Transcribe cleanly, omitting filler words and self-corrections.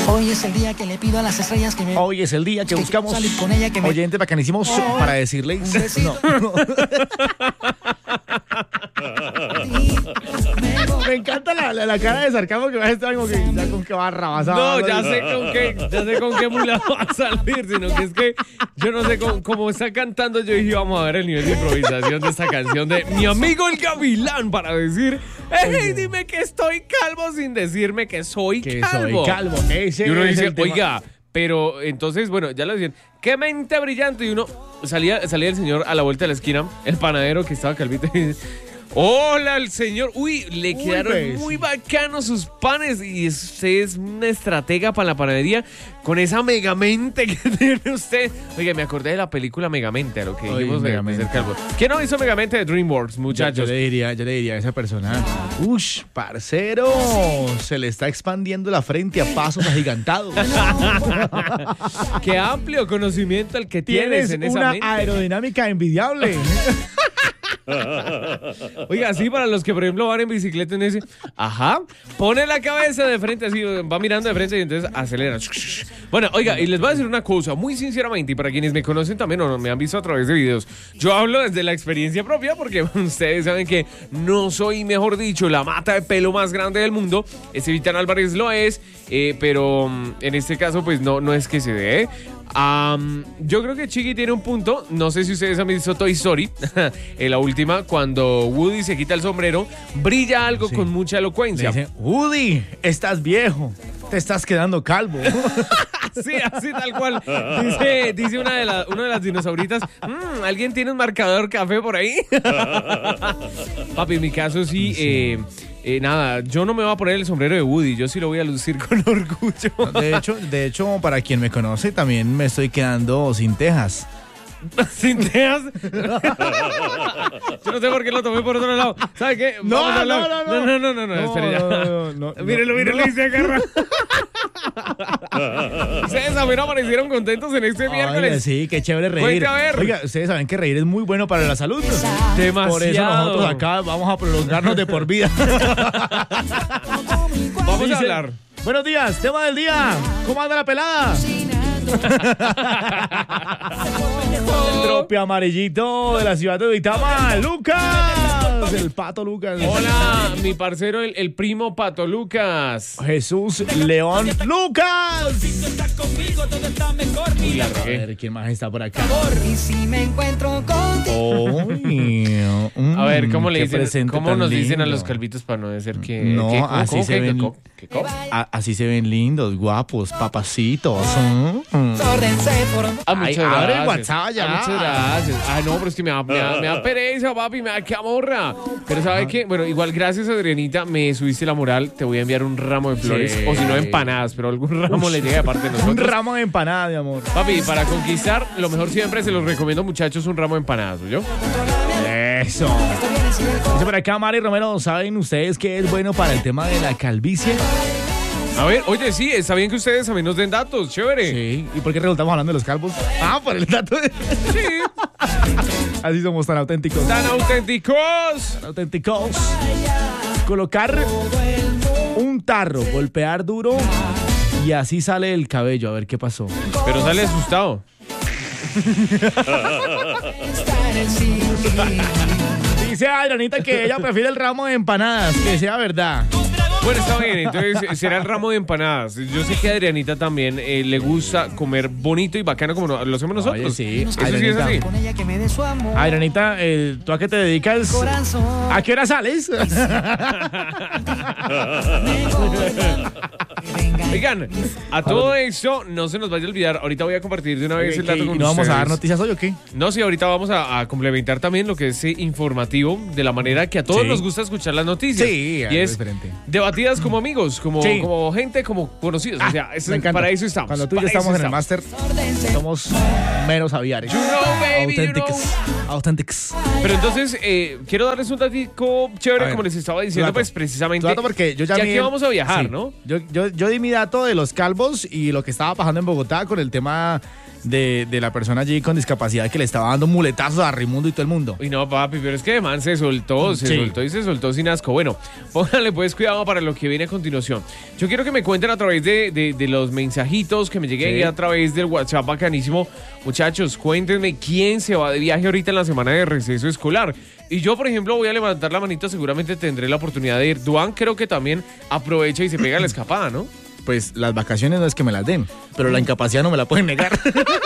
Hoy es el día que le pido a las estrellas que me... Hoy es el día que buscamos salir con ella, que me... oyentes bacanísimos para decirles... No. Me encanta la cara de sarcasmo que va a estar como que ya con que va rabasado. No, ya sé con qué mula va a salir, sino que es que yo no sé cómo está cantando. Yo dije, vamos a ver el nivel de improvisación de esta canción de mi amigo el Gavilán para decir, hey, dime que estoy calvo sin decirme que soy calvo. Soy calvo. Ese y uno es dice, el tema. oiga, pero entonces, bueno, ya lo decían, qué mente brillante. Y uno salía el señor a la vuelta de la esquina, el panadero que estaba calvito y dice, hola, el señor. Uy, le quedaron pues. muy bacanos sus panes. Y usted es una estratega para la panadería con esa megamente que tiene usted. Oiga, me acordé de la película Megamente, a lo que dijimos de ser calvo. ¿Quién no hizo Megamente de DreamWorks, muchachos? Yo le diría a esa persona, ush, parcero, se le está expandiendo la frente a pasos agigantados. Qué amplio conocimiento el que tienes en esa una mente. aerodinámica envidiable. Oiga, así para los que, por ejemplo, van en bicicleta y uno dice, ajá, pone la cabeza de frente así, va mirando de frente y entonces acelera. Bueno, oiga, y les voy a decir una cosa, muy sinceramente, y para quienes me conocen también o me han visto a través de videos, yo hablo desde la experiencia propia porque ustedes saben que no soy, mejor dicho, la mata de pelo más grande del mundo. Vitán Álvarez lo es, pero en este caso, pues no es que se dé. Yo creo que Chiqui tiene un punto. No sé si ustedes han visto Toy Story, en la última, cuando Woody se quita el sombrero, brilla algo con mucha elocuencia. Le dicen, Woody, estás viejo, te estás quedando calvo. Sí, así tal cual. Dice una de las dinosauritas, ¿alguien tiene un marcador café por ahí? Papi, en mi caso sí. Nada, yo no me voy a poner el sombrero de Woody, yo sí lo voy a lucir con orgullo. De hecho, para quien me conoce, también me estoy quedando sin tejas. ¿Sin tejas? Yo no sé por qué lo tomé por otro lado. ¿Sabe qué? No, espere ya. Mírenlo y se agarra. Ustedes también aparecieron contentos en este miércoles. Sí, qué chévere reír. Cuente a ver. Oiga, ustedes saben que reír es muy bueno para la salud. Demasiado. Por eso nosotros acá vamos a prolongarnos de por vida. Vamos a hablar. Buenos días, tema del día. ¿Cómo anda la pelada? El trope amarillito de la ciudad de Uitama, Lucas, el Pato Lucas. Hola, mi parcero, el primo Pato Lucas. Jesús León Lucas. Uy, la A regué. ver, ¿quién más está por acá? Y si me encuentro contigo... A ver, ¿cómo le qué dicen? presente ¿Cómo tan nos dicen a lindo. los calvitos para no decir que... No, ¿qué? así ¿Cómo se que? ven. ¿Qué? ¿Cómo? Así se ven lindos, guapos, papacitos. Órdense por... Muchas Ay, abre gracias. el WhatsApp ya. Muchas gracias. No, pero es que me da pereza, papi, me da que amorra. Pero ¿sabe qué? Bueno, igual gracias, Adrianita, me subiste la moral. Te voy a enviar un ramo de flores. Sí. O si no, empanadas, pero algún ramo le llega de parte de nosotros. Un ramo de empanada, mi amor. Papi, para conquistar, lo mejor siempre se los recomiendo, muchachos, un ramo de empanadas, ¿yo? Eso. Dice por acá, Mari Romero, ¿saben ustedes qué es bueno para el tema de la calvicie? A ver, oye, sí, está bien que ustedes también nos den datos, chévere. Sí. ¿Y por qué resultamos hablando de los calvos? Por el dato de... Sí. Así somos tan auténticos. ¡Tan auténticos! Tan auténticos. Colocar un tarro, golpear duro y así sale el cabello. A ver qué pasó. Pero sale asustado. Dice Adrianita que ella prefiere el ramo de empanadas, que sea verdad. Bueno, está bien, entonces será el ramo de empanadas. Yo sé que a Adrianita también le gusta comer bonito y bacano como lo hacemos nosotros. Oye, sí. Eso sí es así. Con ella que me dé su amor. Adrianita, ¿tú a qué te dedicas? Corazón. ¿A qué hora sales? Oigan, a todo eso no se nos vaya a olvidar. Ahorita voy a compartir de una vez el dato con ¿No vamos a dar ustedes. noticias hoy o qué? No, sí, ahorita vamos a complementar también lo que es informativo, de la manera que a todos Sí. nos gusta escuchar las noticias. Sí, y algo es diferente. debatidas como amigos, como gente, como conocidos. O sea, Me encanta. para eso estamos. Cuando tú y yo para eso estamos en el estamos. máster, somos menos aviares. You know, baby, you Auténticos. know. Auténticos. Pero entonces, quiero darles un datico chévere, A ver, como les estaba diciendo, tu dato. pues precisamente. Tu dato porque yo ya que vamos a viajar, sí. ¿no? Yo di mi dato de los calvos y lo que estaba pasando en Bogotá con el tema de la persona allí con discapacidad que le estaba dando muletazos a Raimundo y todo el mundo. Uy, no, papi, pero es que man se soltó y se soltó sin asco. Bueno, pónganle pues cuidado para lo que viene a continuación. Yo quiero que me cuenten a través de los mensajitos que me lleguen ahí a través del WhatsApp bacanísimo. Muchachos, cuéntenme quién se va de viaje ahorita en la semana de receso escolar. Y yo, por ejemplo, voy a levantar la manito, seguramente tendré la oportunidad de ir. Duan creo que también aprovecha y se pega la escapada, ¿no? Pues las vacaciones no es que me las den, pero la incapacidad no me la pueden negar.